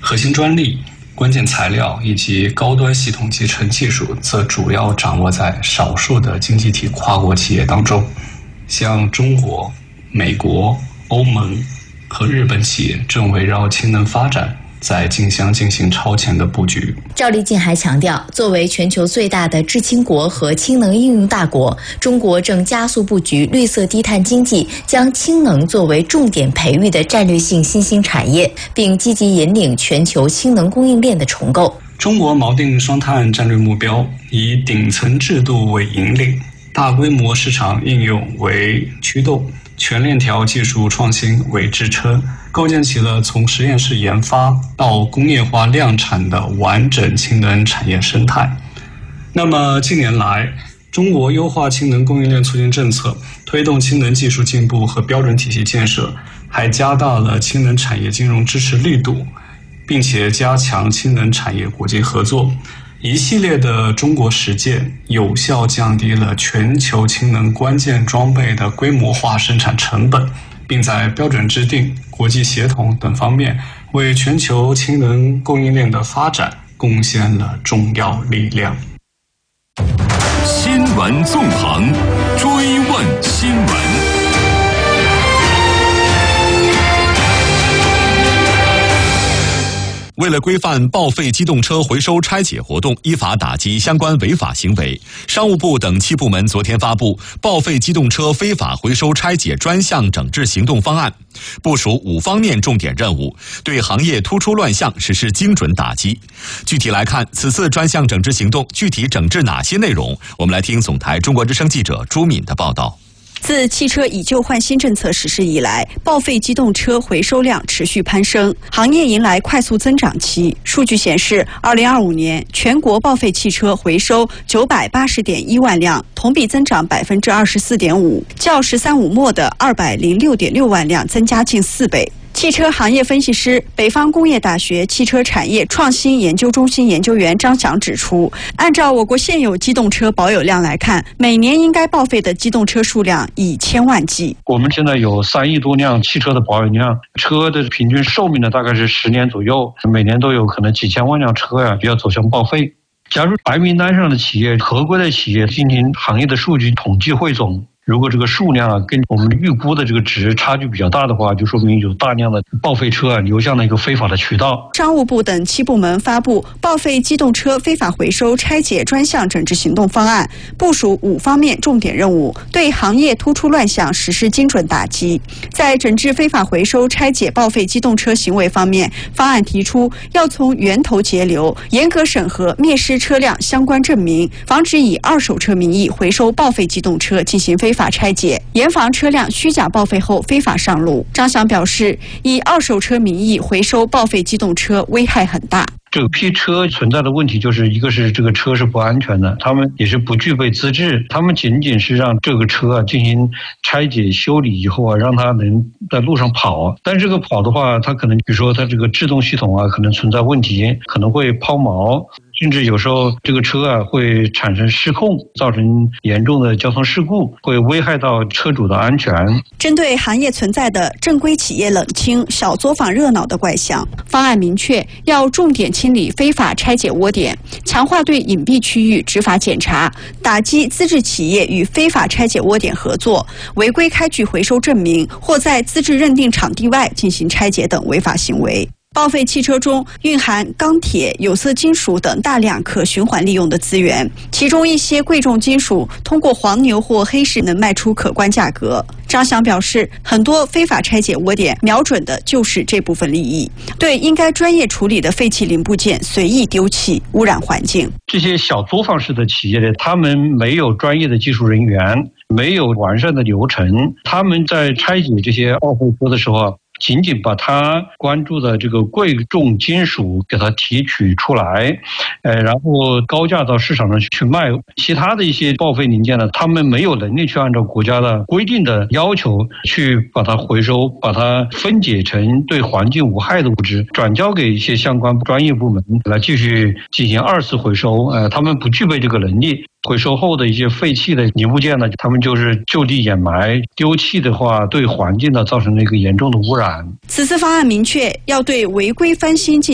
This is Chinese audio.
核心专利、关键材料以及高端系统集成技术则主要掌握在少数的经济体跨国企业当中，像中国、美国、欧盟和日本企业正围绕氢能发展在竞相进行超前的布局。 赵立坚还强调，作为全球最大的制氢国和氢能应用大国，中国正加速布局绿色低碳经济，将氢能作为重点培育的战略性新兴产业，并积极引领全球氢能供应链的重构。 中国锚定双碳战略目标，以顶层制度为引领，大规模市场应用为驱动，全链条技术创新为支撑，构建起了从实验室研发到工业化量产的完整氢能产业生态。那么近年来，中国优化氢能供应链促进政策，推动氢能技术进步和标准体系建设，还加大了氢能产业金融支持力度，并且加强氢能产业国际合作。一系列的中国实践有效降低了全球氢能关键装备的规模化生产成本，并在标准制定、国际协同等方面为全球氢能供应链的发展贡献了重要力量。 新闻纵横，追问新闻。 为了规范报废机动车回收拆解活动，依法打击相关违法行为，商务部等7部门昨天发布《报废机动车非法回收拆解专项整治行动方案》，部署5方面重点任务，对行业突出乱象实施精准打击。具体来看，此次专项整治行动具体整治哪些内容？我们来听总台中国之声记者朱敏的报道。 自汽车以旧换新政策实施以来，报废机动车回收量持续攀升，行业迎来快速增长期。数据显示，2025年全国报废汽车回收980.1万辆，同比增长24.5%，较“13五”末的206.6万辆增加近4倍。汽车行业分析师、北方工业大学汽车产业创新研究中心研究员张翔指出，按照我国现有机动车保有量来看，每年应该报废的机动车数量以千万计。 我们现在有3亿多辆汽车的保有量，车的平均寿命呢大概是10年左右，每年都有可能几千万辆车要走向报废。假如白名单上的企业、合规的企业进行行业的数据统计汇总，如果这个数量跟我们预估的这个值差距比较大的话，就说明有大量的报废车流向了一个非法的渠道。 商务部等7部门发布《报废机动车非法回收拆解专项整治行动方案》，部署5方面重点任务，对行业突出乱象实施精准打击。在整治非法回收拆解报废机动车行为方面，方案提出要从源头截流，严格审核灭失车辆相关证明，防止以二手车名义回收报废机动车进行非法拆解，严防车辆虚假报废后非法上路。张翔表示，以二手车名义回收报废机动车危害很大。 这批车存在的问题就是一个是这个车是不安全的，他们也是不具备资质，他们仅仅是让这个车进行拆解修理以后让它能在路上跑，但这个跑的话，它可能比如说它这个制动系统可能存在问题，可能会抛锚，甚至有时候这个车会产生失控，造成严重的交通事故，会危害到车主的安全。 针对行业存在的正规企业冷清、小作坊热闹的怪象，方案明确要重点清理非法拆解窝点，强化对隐蔽区域执法检查，打击资质企业与非法拆解窝点合作、违规开具回收证明或在资质认定场地外进行拆解等违法行为。报废汽车中蕴含钢铁、有色金属等大量可循环利用的资源，其中一些贵重金属通过黄牛或黑市能卖出可观价格。张翔表示，很多非法拆解窝点瞄准的就是这部分利益，对应该专业处理的废弃零部件随意丢弃，污染环境。 这些小作坊式的企业他们没有专业的技术人员，没有完善的流程，他们在拆解这些报废车的时候仅仅把他关注的这个贵重金属给它提取出来，然后高价到市场上去卖。其他的一些报废零件呢，他们没有能力去按照国家的规定的要求去把它回收，把它分解成对环境无害的物质，转交给一些相关专业部门来继续进行2次回收。他们不具备这个能力。回收后的一些废弃的零部件呢，他们就是就地掩埋，丢弃的话对环境呢造成了一个严重的污染。 此次方案明确要对违规翻新